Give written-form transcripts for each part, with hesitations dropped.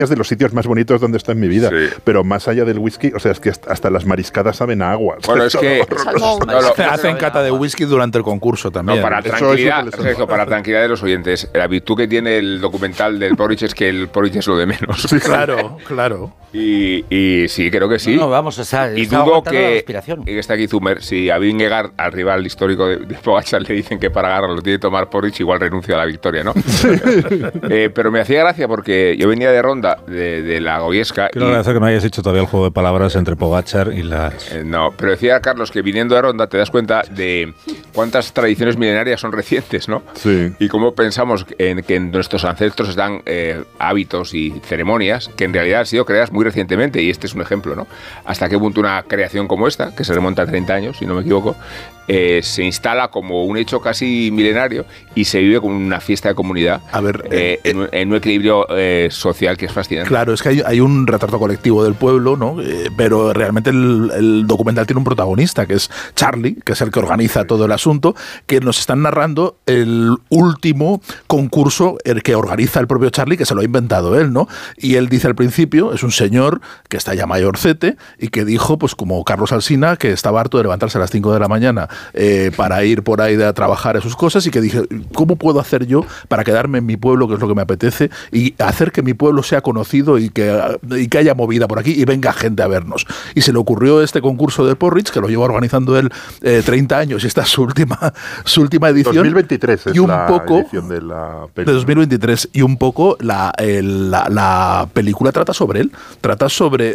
es de los sitios más bonitos donde está en mi vida, pero más allá del whisky, o sea, es que hasta las mariscadas saben a agua. Bueno, es que hacen cata de whisky durante el concurso también. No, para tranquilidad de los oyentes, la virtud que tiene el documental del Porridge es que el Porridge es lo de menos. Sí, claro. Y sí, creo que sí. No, vamos, o sea, y dudo que está aquí Zumer, si a Vingegaard, al rival histórico de Pogačar, le dicen que para ganarlo tiene que tomar Porridge, igual renuncia a la victoria, ¿no? Pero me hacía gracia porque yo venía de ronda de la Goviesca. Quiero agradecer que no hayas hecho todavía el juego de palabras entre Pogačar y las... no, pero decía Carlos que viniendo de ronda te das cuenta de cuántas tradiciones milenarias son recientes, ¿no? Sí. Y cómo pensamos que en nuestros ancestros están hábitos y ceremonias que en realidad han sido creadas muy recientemente, y este es un ejemplo, ¿no? Hasta qué punto una creación como esta, que se remonta a 30 años, si no me equivoco, se instala como un hecho casi milenario y se vive como una fiesta de comunidad. A ver, en un equilibrio social que es fascinante. Claro, es que hay un retrato colectivo del pueblo, ¿no? Pero realmente el documental tiene un protagonista, que es Charlie, que es el que organiza todo el asunto, que nos están narrando el último concurso el que organiza el propio Charlie, que se lo ha inventado él, ¿no? Y él dice al principio, es un señor que está ya mayorcete y que dijo, pues como Carlos Alsina, que estaba harto de levantarse a las 5 de la mañana para ir por ahí a trabajar a sus cosas, y que dije, ¿cómo puedo hacer yo para quedarme en mi pueblo, que es lo que me apetece, y hacer que mi pueblo sea conocido y que haya movida por aquí y venga gente a vernos? Y se le ocurrió este concurso de Porridge, que lo lleva organizando él 30 años, y esta es su última edición. 2023 es y un la poco, edición de la película. De 2023, y un poco la película trata sobre él, trata sobre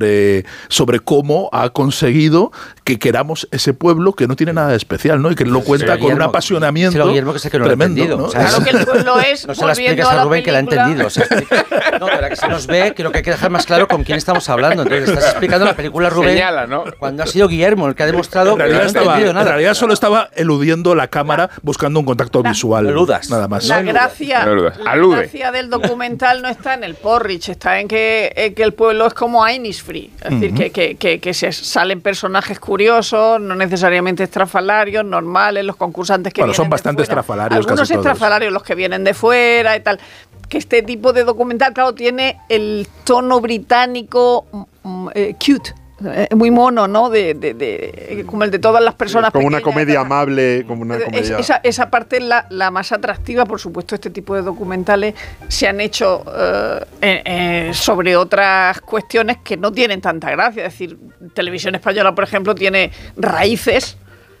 cómo ha conseguido que queramos ese pueblo que no tiene nada de especial, ¿no? Y que lo cuenta con un apasionamiento Guillermo, que sé que no tremendo, lo ha entendido. ¿no? O sea, claro que el pueblo es, no se la explicas a Rubén que la ha entendido. O sea, no, pero que se nos ve, creo que hay que dejar más claro con quién estamos hablando. Entonces estás explicando la película, Rubén, señala, ¿no? Cuando ha sido Guillermo el que ha demostrado que no ha entendido nada. En realidad solo estaba eludiendo la cámara, buscando un contacto visual. Eludas. Nada más. La gracia del documental no está en el Porridge, está en que el pueblo es como Innisfree. Es decir, que se salen personajes curiosos, no necesariamente estrafalarios, normales, los concursantes que vienen son bastante de fuera. Estrafalarios. Algunos estrafalarios, los que vienen de fuera y tal. Que este tipo de documental, claro, tiene el tono británico cute. Muy mono, ¿no? Como el de todas las personas como pequeñas, una comedia amable, como una comedia... Esa parte es la más atractiva. Por supuesto, este tipo de documentales se han hecho sobre otras cuestiones que no tienen tanta gracia. Es decir, Televisión Española, por ejemplo, tiene Raíces,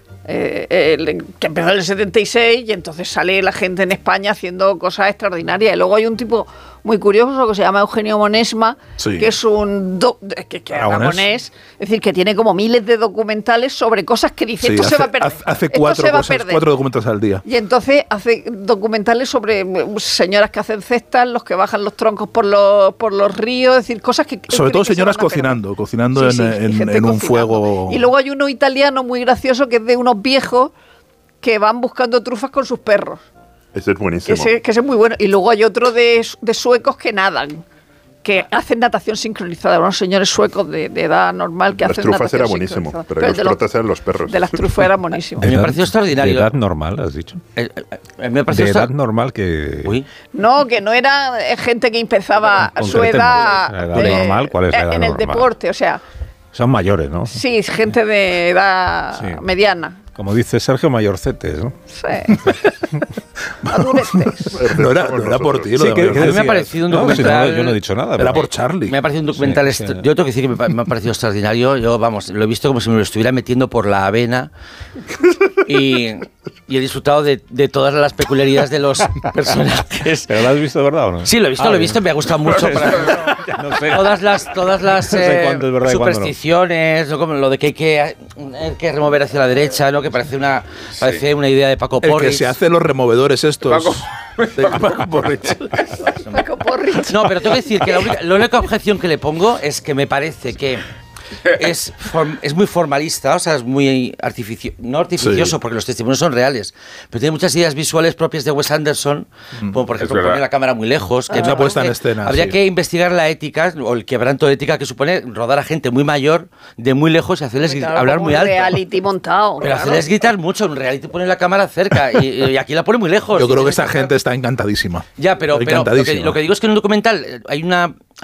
que empezó en el 76, y entonces sale la gente en España haciendo cosas extraordinarias. Y luego hay un tipo muy curioso que se llama Eugenio Monesma, que es un aragonés, es decir, que tiene como miles de documentales sobre cosas que dice, esto se va a perder. Hace cuatro documentales al día. Y entonces hace documentales sobre señoras que hacen cestas, los que bajan los troncos por los ríos, es decir, cosas que... Sobre todo señoras cocinando en un fuego... Y luego hay uno italiano muy gracioso que es de unos viejos que van buscando trufas con sus perros. Ese es buenísimo. Que ese es muy bueno. Y luego hay otro de suecos que nadan, que hacen natación sincronizada. Unos señores suecos de edad normal que hacen natación sincronizada. Las trufas era buenísimo, pero los protas eran los perros. De las trufas era buenísimo. Me pareció extraordinario. ¿De edad normal, has dicho? Me pareció de edad normal que... Uy. No, que no era gente que empezaba a su edad... normal, ¿cuál es la edad en normal? el deporte, o sea... Son mayores, ¿no? Sí, gente de edad mediana. Como dice Sergio, mayorcetes, ¿no? Sí. Adureces. No era por ti. Sí, que me ha parecido un documental... yo no he dicho nada. Era por Charlie. Me ha parecido un documental... Yo tengo que decir que me ha parecido extraordinario. Yo, vamos, lo he visto como si me lo estuviera metiendo por la avena. Y he disfrutado de todas las peculiaridades de los personajes. ¿Pero lo has visto de verdad o no? Sí, lo he visto, me ha gustado mucho. No sé. Todas las no sé cuánto es verdad supersticiones, no. Lo de que hay que remover hacia la derecha, ¿no? Que parece una idea de Paco Porridge. El que se hace los removedores estos. Paco Porridge. No, pero tengo que decir que la única objeción que le pongo es que me parece que es muy formalista, o sea, es muy no artificioso, porque los testimonios son reales, pero tiene muchas ideas visuales propias de Wes Anderson, como por ejemplo poner la cámara muy lejos, que una puesta en escena. Habría que investigar la ética o el quebranto de ética que supone rodar a gente muy mayor de muy lejos y hacerles hablar muy alto. Reality montado. Pero hacerles gritar mucho, en reality pone la cámara cerca y aquí la pone muy lejos. Yo creo que esa gente está encantadísima. Ya, pero lo que digo es que en un documental hay